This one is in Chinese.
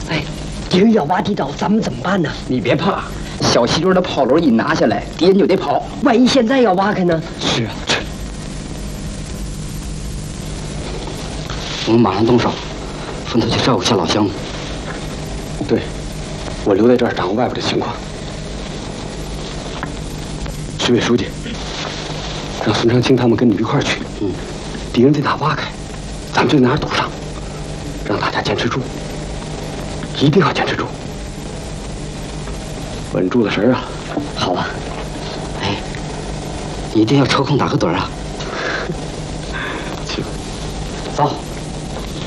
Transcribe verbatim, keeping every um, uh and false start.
哎，敌人要挖地道，咱们怎么办呢？ 你别怕，小西墩的炮楼一拿下来，敌人就得跑。 万一现在要挖开呢？ 是啊，我们马上动手，分头去照顾下老乡。 对，我留在这儿掌握外边的情况。徐委书记，让孙长青他们跟你一块儿去。嗯，敌人在哪挖开，咱们就在哪儿堵上，让大家坚持住，一定要坚持住，稳住了神儿啊！ 好啊。哎，你一定要抽空打个盹啊。 行， 走。